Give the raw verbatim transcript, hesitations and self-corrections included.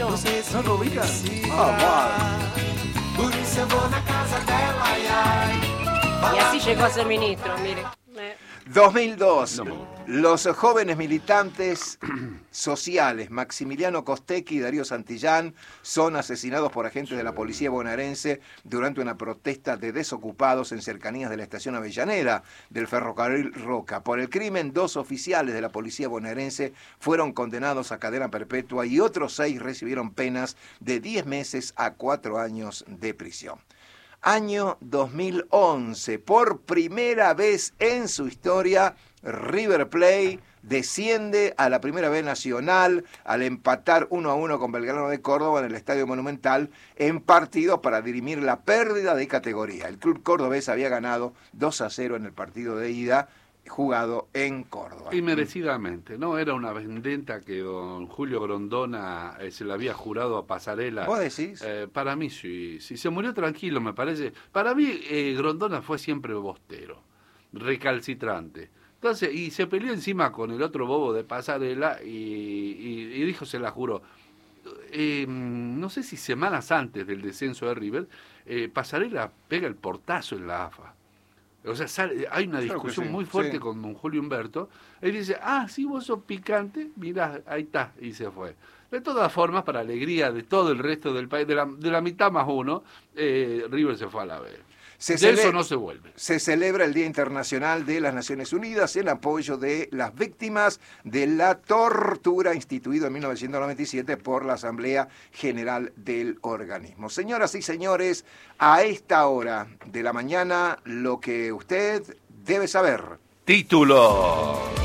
No. No sei se ¿No lo ubican? Ah, Por isso eu vou na casa dela, ai, ai. Y así llegó a ser ministro, mire. Eh, dos mil dos, No. los jóvenes militantes sociales Maximiliano Costecchi y Darío Santillán son asesinados por agentes de la policía bonaerense durante una protesta de desocupados en cercanías de la estación Avellaneda del ferrocarril Roca. Por el crimen, dos oficiales de la policía bonaerense fueron condenados a cadena perpetua y otros seis recibieron penas de diez meses a cuatro años de prisión. Año dos mil once, por primera vez en su historia, River Plate desciende a la Primera B Nacional al empatar uno a uno con Belgrano de Córdoba en el Estadio Monumental en partido para dirimir la pérdida de categoría. El club cordobés había ganado dos a cero en el partido de ida jugado en Córdoba. Y merecidamente, ¿no? Era una vendetta que don Julio Grondona eh, se le había jurado a Pasarela. ¿Vos decís? Eh, para mí sí, sí, se murió tranquilo, me parece. Para mí eh, Grondona fue siempre bostero, recalcitrante. Entonces, y se peleó encima con el otro bobo de Pasarela y, y, y dijo, se la juró. Eh, no sé si semanas antes del descenso de River, eh, Pasarela pega el portazo en la A F A. O sea, sale, hay una Claro que discusión sí, muy fuerte sí. con don Julio Humberto. Él dice, ah, sí, vos sos picante, mirá, ahí está, y se fue. De todas formas, para alegría de todo el resto del país, de la, de la mitad más uno, eh, River se fue a la B. Se De cele- eso no se vuelve. Se celebra el Día Internacional de las Naciones Unidas en apoyo de las víctimas de la tortura instituido en mil novecientos noventa y siete por la Asamblea General del organismo. Señoras y señores, a esta hora de la mañana, lo que usted debe saber. Título.